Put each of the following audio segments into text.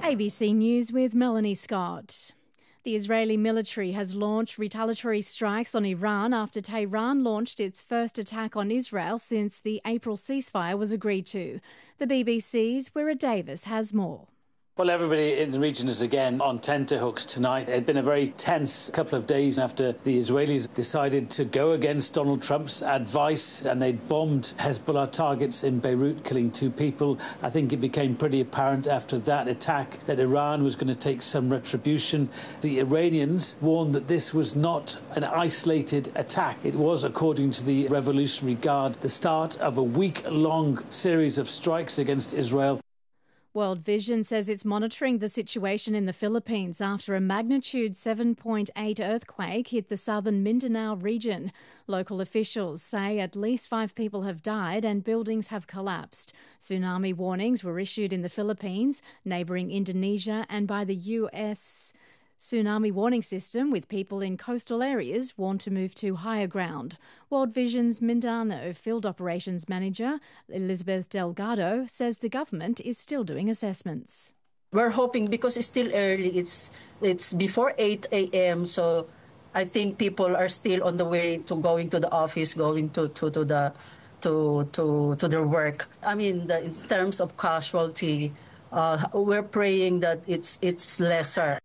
ABC News with Melanie Scott. The Israeli military has launched retaliatory strikes on Iran after Tehran launched its first attack on Israel since the April ceasefire was agreed to. The BBC's Wira Davis has more. Well, everybody in the region is again on tenterhooks tonight. It had been a very tense couple of days after the Israelis decided to go against Donald Trump's advice and they'd bombed Hezbollah targets in Beirut, killing 2 people. I think it became pretty apparent after that attack that Iran was going to take some retribution. The Iranians warned that this was not an isolated attack. It was, according to the Revolutionary Guard, the start of a week-long series of strikes against Israel. World Vision says it's monitoring the situation in the Philippines after a magnitude 7.8 earthquake hit the southern Mindanao region. Local officials say at least 5 people have died and buildings have collapsed. Tsunami warnings were issued in the Philippines, neighbouring Indonesia, and by the US tsunami warning system, with people in coastal areas warned to move to higher ground. World Vision's Mindanao Field Operations Manager, Elizabeth Delgado, says the government is still doing assessments. We're hoping, because it's still early, it's before 8 a.m., so I think people are still on the way to going to the office, going to their work. I mean, in terms of casualty, we're praying that it's lesser.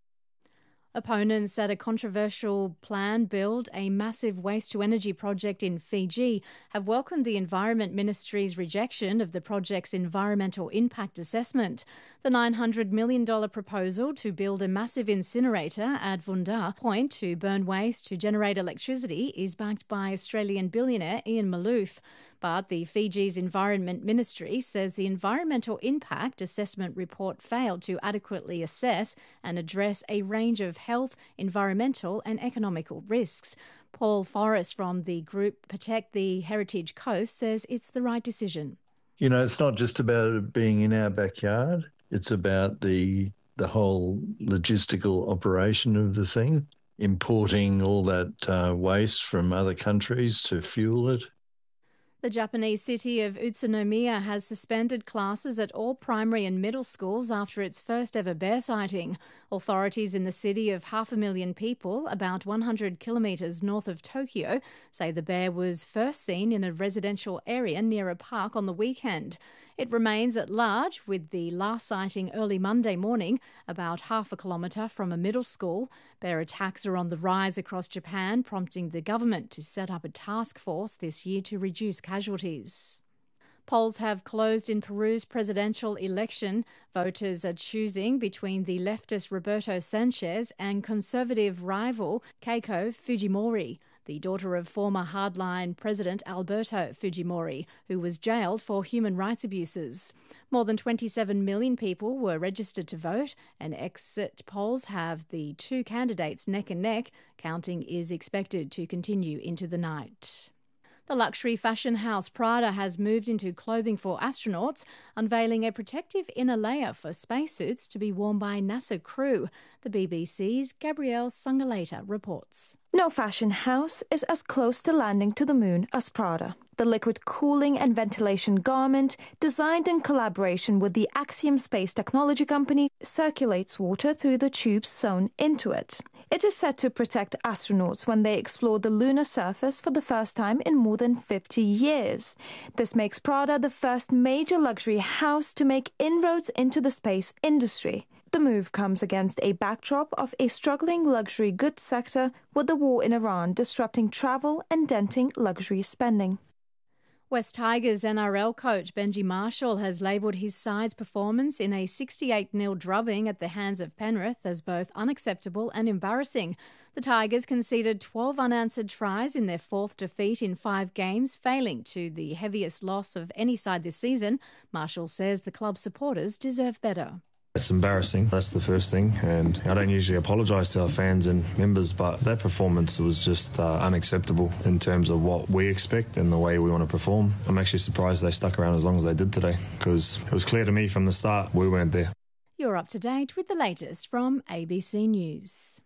Opponents at a controversial planned build a massive waste-to-energy project in Fiji have welcomed the Environment Ministry's rejection of the project's environmental impact assessment. The $900 million proposal to build a massive incinerator at Vunda Point to burn waste to generate electricity is backed by Australian billionaire Ian Malouf. But the Fiji's Environment Ministry says the environmental impact assessment report failed to adequately assess and address a range of health, environmental and economical risks. Paul Forrest from the group Protect the Heritage Coast says it's the right decision. You know, it's not just about it being in our backyard. It's about the whole logistical operation of the thing, importing all that waste from other countries to fuel it. The Japanese city of Utsunomiya has suspended classes at all primary and middle schools after its first ever bear sighting. Authorities in the city of 500,000 people, about 100 kilometres north of Tokyo, say the bear was first seen in a residential area near a park on the weekend. It remains at large, with the last sighting early Monday morning, about half a kilometre from a middle school. Bear attacks are on the rise across Japan, prompting the government to set up a task force this year to reduce casualties. Polls have closed in Peru's presidential election. Voters are choosing between the leftist Roberto Sanchez and conservative rival Keiko Fujimori, the daughter of former hardline President Alberto Fujimori, who was jailed for human rights abuses. More than 27 million people were registered to vote, and exit polls have the 2 candidates neck and neck. Counting is expected to continue into the night. The luxury fashion house Prada has moved into clothing for astronauts, unveiling a protective inner layer for spacesuits to be worn by NASA crew. The BBC's Gabrielle Sangaleta reports. No fashion house is as close to landing to the moon as Prada. The liquid cooling and ventilation garment, designed in collaboration with the Axiom space technology company, circulates water through the tubes sewn into it. It is set to protect astronauts when they explore the lunar surface for the first time in more than 50 years. This makes Prada the first major luxury house to make inroads into the space industry. The move comes against a backdrop of a struggling luxury goods sector, with the war in Iran disrupting travel and denting luxury spending. West Tigers NRL coach Benji Marshall has labelled his side's performance in a 68-0 drubbing at the hands of Penrith as both unacceptable and embarrassing. The Tigers conceded 12 unanswered tries in their 4th defeat in 5 games, failing to the heaviest loss of any side this season. Marshall says the club's supporters deserve better. It's embarrassing, that's the first thing, and I don't usually apologise to our fans and members, but that performance was just unacceptable in terms of what we expect and the way we want to perform. I'm actually surprised they stuck around as long as they did today, because it was clear to me from the start we weren't there. You're up to date with the latest from ABC News.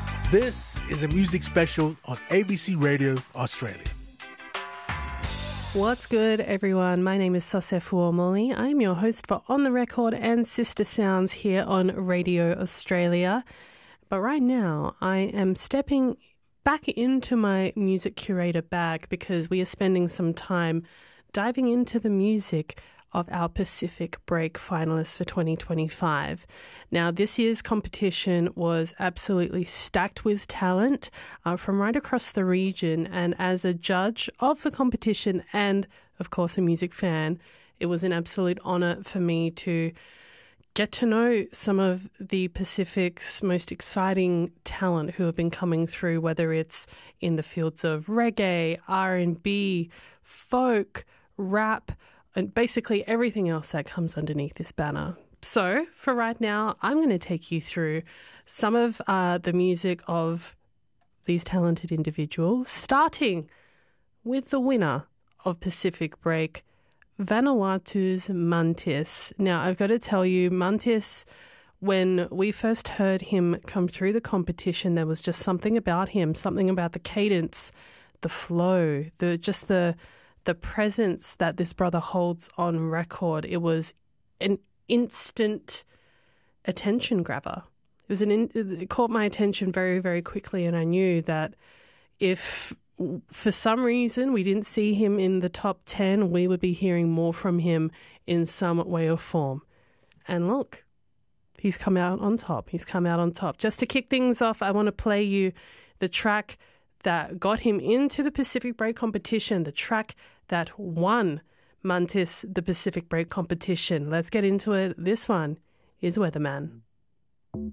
This is a music special on ABC Radio Australia. What's good, everyone? My name is Sosefu Omoli. I'm your host for On the Record and Sister Sounds here on Radio Australia. But right now, I am stepping back into my music curator bag because we are spending some time diving into the music of our Pacific Break finalists for 2025. Now, this year's competition was absolutely stacked with talent from right across the region. And as a judge of the competition and, of course, a music fan, it was an absolute honour for me to get to know some of the Pacific's most exciting talent who have been coming through, whether it's in the fields of reggae, R&B, folk, rap, and basically everything else that comes underneath this banner. So for right now, I'm going to take you through some of the music of these talented individuals, starting with the winner of Pacific Break, Vanuatu's Mantis. Now, I've got to tell you, Mantis, when we first heard him come through the competition, there was just something about him, something about the cadence, the flow, the presence that this brother holds on record. It was an instant attention grabber. It caught my attention very, very quickly, and I knew that if for some reason we didn't see him in the top 10, we would be hearing more from him in some way or form. And look, he's come out on top. Just to kick things off, I want to play you the track that got him into the Pacific Break competition, the track that won Mantis the Pacific Break competition. Let's get into it. This one is Weatherman.